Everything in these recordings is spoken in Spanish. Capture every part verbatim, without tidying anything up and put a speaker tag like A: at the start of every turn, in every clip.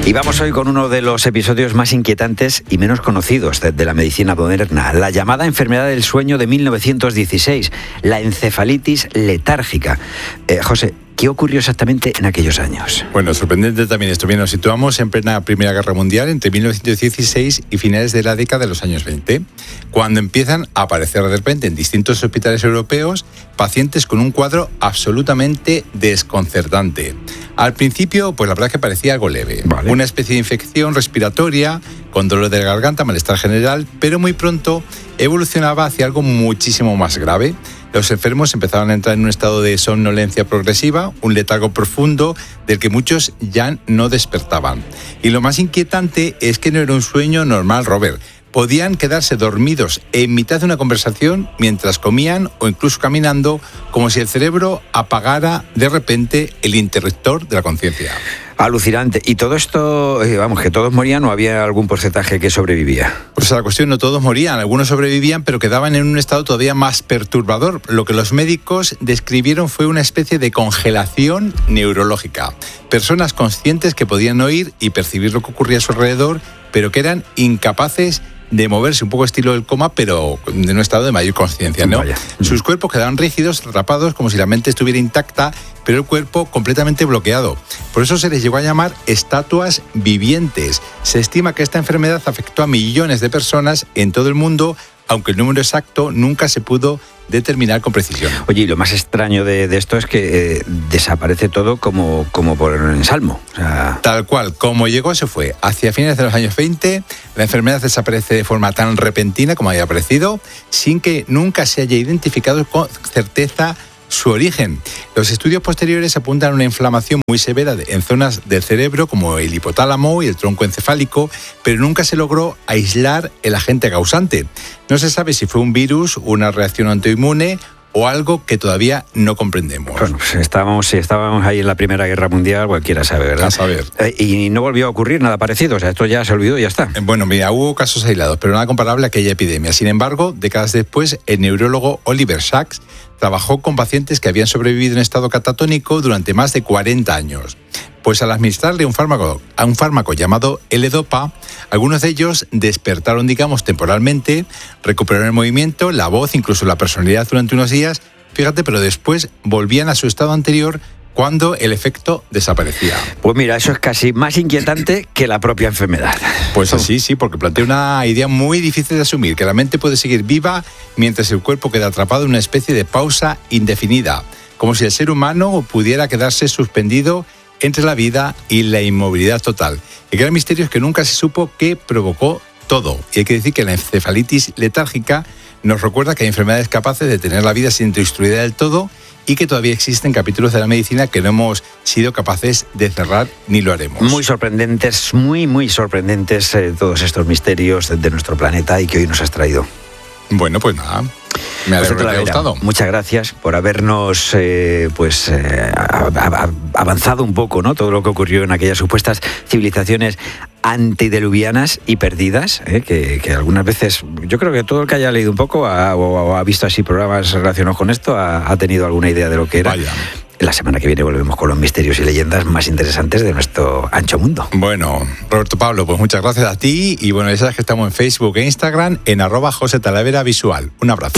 A: Y vamos hoy con uno de los episodios más inquietantes y menos conocidos de, de la medicina moderna, la llamada enfermedad del sueño de mil novecientos dieciséis, la encefalitis letárgica. Eh, José, ¿qué ocurrió exactamente en aquellos años?
B: Bueno, sorprendente también esto. Bien, nos situamos en plena Primera Guerra Mundial, entre mil novecientos dieciséis y finales de la década de los años veinte, cuando empiezan a aparecer de repente en distintos hospitales europeos pacientes con un cuadro absolutamente desconcertante. Al principio, pues la verdad es que parecía algo leve. Vale. Una especie de infección respiratoria, con dolor de garganta, malestar general, pero muy pronto evolucionaba hacia algo muchísimo más grave. Los enfermos empezaban a entrar en un estado de somnolencia progresiva, un letargo profundo del que muchos ya no despertaban. Y lo más inquietante es que no era un sueño normal, Robert. Podían quedarse dormidos en mitad de una conversación mientras comían o incluso caminando, como si el cerebro apagara de repente el interruptor de la conciencia.
A: Alucinante. ¿Y todo esto, eh, vamos, que todos morían o había algún porcentaje que sobrevivía?
B: Pues la cuestión, no todos morían, algunos sobrevivían, pero quedaban en un estado todavía más perturbador. Lo que los médicos describieron fue una especie de congelación neurológica. Personas conscientes que podían oír y percibir lo que ocurría a su alrededor, pero que eran incapaces de moverse, un poco estilo del coma, pero en un estado de mayor conciencia, ¿no? Vaya. Sus cuerpos quedaban rígidos, atrapados, como si la mente estuviera intacta, pero el cuerpo completamente bloqueado. Por eso se les llegó a llamar estatuas vivientes. Se estima que esta enfermedad afectó a millones de personas en todo el mundo, aunque el número exacto nunca se pudo determinar con precisión.
A: Oye, y lo más extraño de, de esto es que eh, desaparece todo como, como por ensalmo. O sea...
B: Tal cual, como llegó se fue. Hacia finales de los años veinte, la enfermedad desaparece de forma tan repentina como había aparecido, sin que nunca se haya identificado con certeza su origen. Los estudios posteriores apuntan a una inflamación muy severa en zonas del cerebro como el hipotálamo y el tronco encefálico, pero nunca se logró aislar el agente causante. No se sabe si fue un virus, una reacción autoinmune o algo que todavía no comprendemos.
A: Bueno, pues estábamos, si estábamos ahí en la Primera Guerra Mundial, cualquiera sabe, ¿verdad?
B: A saber.
A: Eh, y no volvió a ocurrir nada parecido, o sea, esto ya se olvidó y ya está.
B: Bueno, mira, hubo casos aislados, pero nada comparable a aquella epidemia. Sin embargo, décadas después, el neurólogo Oliver Sacks trabajó con pacientes que habían sobrevivido en estado catatónico durante más de cuarenta años. Pues al administrarle un fármaco, a un fármaco llamado L-Dopa, algunos de ellos despertaron, digamos, temporalmente, recuperaron el movimiento, la voz, incluso la personalidad durante unos días, fíjate, pero después volvían a su estado anterior cuando el efecto desaparecía.
A: Pues mira, eso es casi más inquietante que la propia enfermedad.
B: Pues sí, sí, porque plantea una idea muy difícil de asumir, que la mente puede seguir viva mientras el cuerpo queda atrapado en una especie de pausa indefinida, como si el ser humano pudiera quedarse suspendido entre la vida y la inmovilidad total. El gran misterio es que nunca se supo qué provocó todo. Y hay que decir que la encefalitis letárgica nos recuerda que hay enfermedades capaces de tener la vida sin destruida del todo y que todavía existen capítulos de la medicina que no hemos sido capaces de cerrar ni lo haremos.
A: Muy sorprendentes, muy, muy sorprendentes eh, todos estos misterios de, de nuestro planeta y que hoy nos has traído.
B: Bueno, pues nada. Me alegro que te haya gustado.
A: Muchas gracias por habernos eh, pues eh, a, a, avanzado un poco, ¿no? Todo lo que ocurrió en aquellas supuestas civilizaciones antediluvianas y perdidas, ¿eh? que, que algunas veces, yo creo que todo el que haya leído un poco ha, o, o ha visto así programas relacionados con esto ha, ha tenido alguna idea de lo que era.
B: Vaya.
A: La semana que viene volvemos con los misterios y leyendas más interesantes de nuestro ancho mundo.
B: Bueno, Roberto Pablo, pues muchas gracias a ti. Y bueno, ya sabes que estamos en Facebook e Instagram en arroba José Talavera Visual. Un abrazo.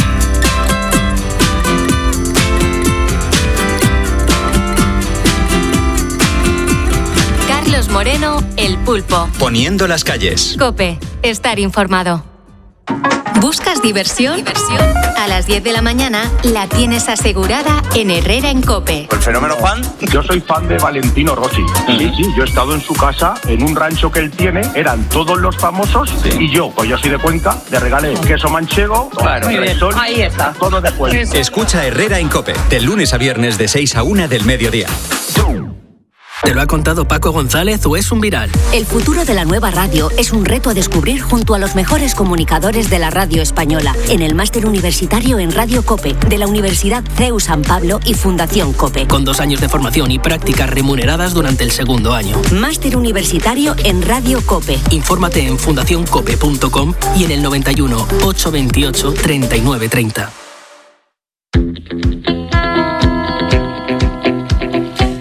C: Carlos Moreno, El Pulpo.
D: Poniendo las calles.
C: COPE, estar informado. ¿Buscas diversión? ¿Diversión? A las diez de la mañana la tienes asegurada en Herrera en COPE.
E: ¿El fenómeno Juan?
F: Yo soy fan de Valentino Rossi. Uh-huh. Sí, sí, yo he estado en su casa, en un rancho que él tiene, eran todos los famosos, sí. Y yo, pues yo soy de Cuenca, le regalé queso manchego,
E: claro,
F: sol,
E: ahí está.
F: Todo de Cuenca.
D: Escucha Herrera en COPE, de lunes a viernes de seis a una del mediodía.
G: ¿Te lo ha contado Paco González o es un viral?
H: El futuro de la nueva radio es un reto a descubrir junto a los mejores comunicadores de la radio española en el máster universitario en Radio COPE de la Universidad C E U San Pablo y Fundación COPE.
G: Con dos años de formación y prácticas remuneradas durante el segundo año.
H: Máster universitario en Radio COPE.
G: Infórmate en fundación cope punto com y en el noventa y uno, ochocientos veintiocho, treinta y nueve treinta.
D: Seguimos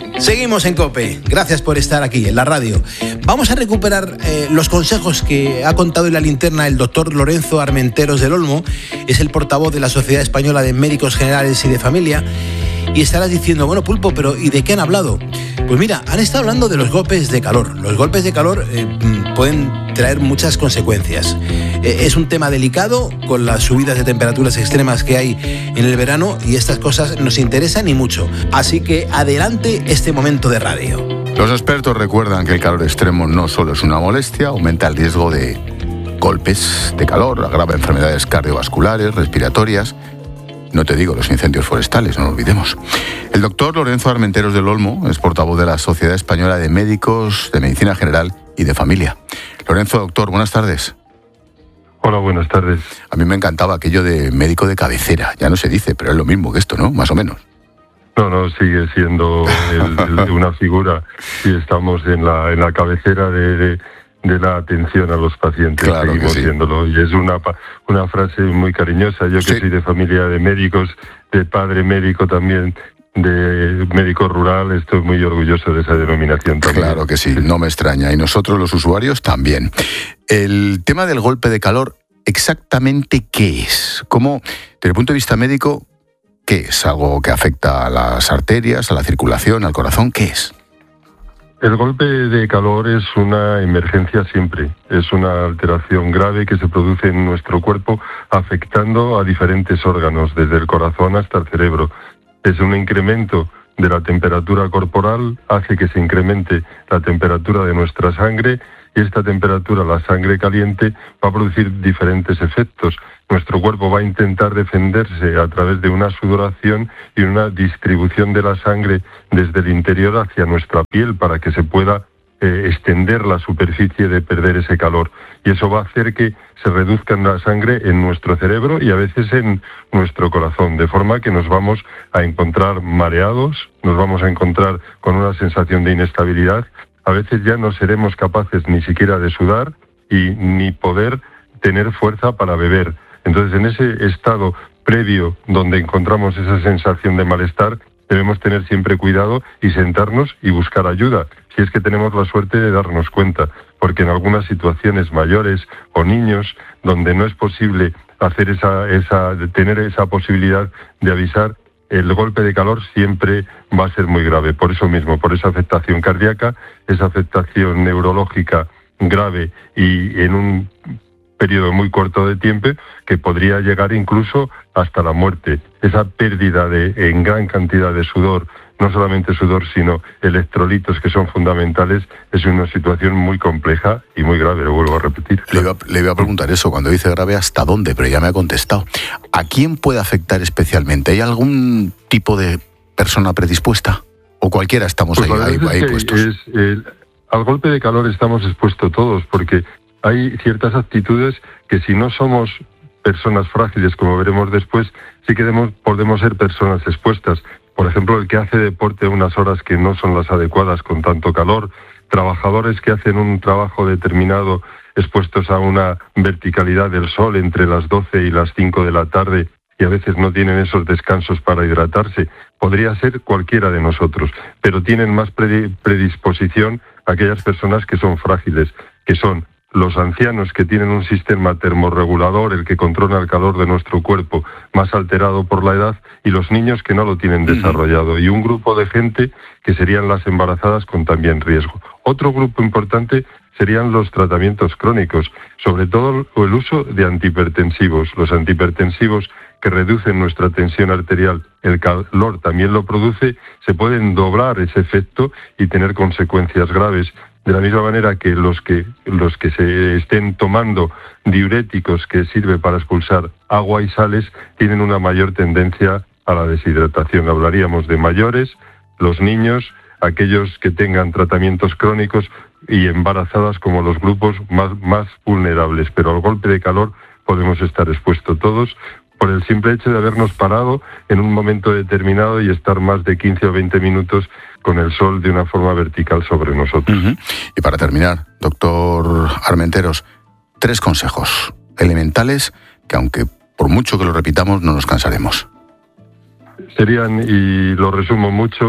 E: Seguimos en COPE. Gracias por estar aquí, en la radio. Vamos a recuperar eh, los consejos que ha contado en la linterna el doctor Lorenzo Armenteros del Olmo. Es el portavoz de la Sociedad Española de Médicos Generales y de Familia. Y estarás diciendo, bueno, Pulpo, pero ¿y de qué han hablado? Pues mira, han estado hablando de los golpes de calor. Los golpes de calor eh, pueden traer muchas consecuencias. Eh, es un tema delicado con las subidas de temperaturas extremas que hay en el verano y estas cosas nos interesan y mucho. Así que adelante este momento de radio.
I: Los expertos recuerdan que el calor extremo no solo es una molestia, aumenta el riesgo de golpes de calor, agrava enfermedades cardiovasculares, respiratorias. No te digo los incendios forestales, no lo olvidemos. El doctor Lorenzo Armenteros del Olmo es portavoz de la Sociedad Española de Médicos de Medicina General y de Familia. Lorenzo, doctor, buenas tardes.
J: Hola, buenas tardes.
I: A mí me encantaba aquello de médico de cabecera. Ya no se dice, pero es lo mismo que esto, ¿no? Más o menos.
J: No, no, sigue siendo el, el, una figura. Sí, estamos en la, en la cabecera de... de... de la atención a los pacientes,
I: claro,
J: seguimos
I: sí.
J: siéndolo. Y es una, una frase muy cariñosa. Yo que sí. soy de familia de médicos, de padre médico también, de médico rural, estoy muy orgulloso de esa denominación también.
I: Claro que sí, no me extraña. Y nosotros los usuarios también. El tema del golpe de calor, ¿exactamente qué es? ¿Cómo, desde el punto de vista médico, qué es? ¿Algo que afecta a las arterias, a la circulación, al corazón? ¿Qué es?
J: El golpe de calor es una emergencia siempre, es una alteración grave que se produce en nuestro cuerpo afectando a diferentes órganos, desde el corazón hasta el cerebro. Es un incremento de la temperatura corporal, hace que se incremente la temperatura de nuestra sangre y esta temperatura, la sangre caliente, va a producir diferentes efectos. Nuestro cuerpo va a intentar defenderse a través de una sudoración y una distribución de la sangre desde el interior hacia nuestra piel para que se pueda eh, extender la superficie de perder ese calor. Y eso va a hacer que se reduzca la sangre en nuestro cerebro y a veces en nuestro corazón, de forma que nos vamos a encontrar mareados, nos vamos a encontrar con una sensación de inestabilidad. A veces ya no seremos capaces ni siquiera de sudar y ni poder tener fuerza para beber. Entonces, en ese estado previo donde encontramos esa sensación de malestar, debemos tener siempre cuidado y sentarnos y buscar ayuda, si es que tenemos la suerte de darnos cuenta, porque en algunas situaciones mayores o niños, donde no es posible hacer esa, esa, tener esa posibilidad de avisar, el golpe de calor siempre va a ser muy grave. Por eso mismo, por esa afectación cardíaca, esa afectación neurológica grave y en un periodo muy corto de tiempo que podría llegar incluso hasta la muerte. Esa pérdida de en gran cantidad de sudor, no solamente sudor, sino electrolitos que son fundamentales, es una situación muy compleja y muy grave, lo vuelvo a repetir.
I: Le iba, le iba a preguntar eso, cuando dice grave, ¿hasta dónde? Pero ya me ha contestado. ¿A quién puede afectar especialmente? ¿Hay algún tipo de persona predispuesta? ¿O cualquiera estamos pues ahí, ahí, ahí puestos?
J: Es, eh, al golpe de calor estamos expuestos todos, porque hay ciertas actitudes que si no somos personas frágiles, como veremos después, sí que debemos, podemos ser personas expuestas. Por ejemplo, el que hace deporte unas horas que no son las adecuadas con tanto calor, trabajadores que hacen un trabajo determinado expuestos a una verticalidad del sol entre las doce y las cinco de la tarde y a veces no tienen esos descansos para hidratarse. Podría ser cualquiera de nosotros, pero tienen más predisposición aquellas personas que son frágiles, que son los ancianos que tienen un sistema termorregulador, el que controla el calor de nuestro cuerpo, más alterado por la edad, y los niños que no lo tienen desarrollado, y un grupo de gente que serían las embarazadas con también riesgo. Otro grupo importante serían los tratamientos crónicos, sobre todo el uso de antihipertensivos. Los antihipertensivos que reducen nuestra tensión arterial, el calor también lo produce, se pueden doblar ese efecto y tener consecuencias graves. De la misma manera que los que los que se estén tomando diuréticos que sirve para expulsar agua y sales tienen una mayor tendencia a la deshidratación. Hablaríamos de mayores, los niños, aquellos que tengan tratamientos crónicos y embarazadas como los grupos más, más vulnerables. Pero al golpe de calor podemos estar expuestos todos por el simple hecho de habernos parado en un momento determinado y estar más de quince o veinte minutos con el sol de una forma vertical sobre nosotros.
I: Uh-huh. Y para terminar, doctor Armenteros, tres consejos elementales que, aunque por mucho que lo repitamos, no nos cansaremos.
J: Serían, y lo resumo mucho,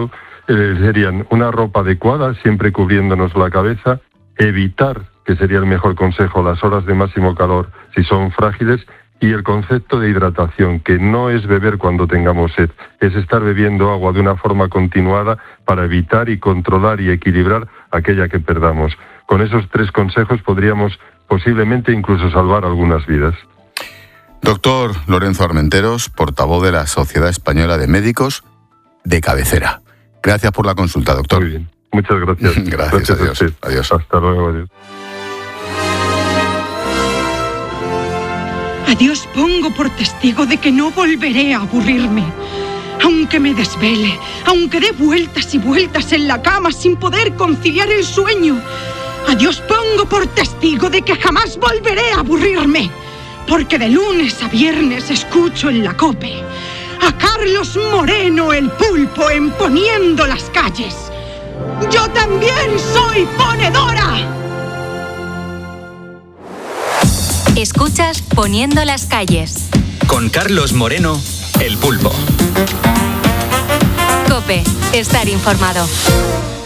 J: eh, serían una ropa adecuada, siempre cubriéndonos la cabeza, evitar, que sería el mejor consejo, las horas de máximo calor si son frágiles, y el concepto de hidratación, que no es beber cuando tengamos sed, es estar bebiendo agua de una forma continuada para evitar y controlar y equilibrar aquella que perdamos. Con esos tres consejos podríamos posiblemente incluso salvar algunas vidas.
I: Doctor Lorenzo Armenteros, portavoz de la Sociedad Española de Médicos de cabecera. Gracias por la consulta, doctor.
J: Muy bien, muchas gracias.
I: gracias,
J: gracias
I: adiós.
J: a
I: adiós.
J: Hasta luego, adiós.
K: A Dios pongo por testigo de que no volveré a aburrirme. Aunque me desvele, aunque dé vueltas y vueltas en la cama sin poder conciliar el sueño. A Dios pongo por testigo de que jamás volveré a aburrirme. Porque de lunes a viernes escucho en la COPE a Carlos Moreno el Pulpo en Poniendo las Calles. ¡Yo también soy ponedora!
C: Escuchas Poniendo las Calles.
D: Con Carlos Moreno, el Pulpo.
C: COPE, estar informado.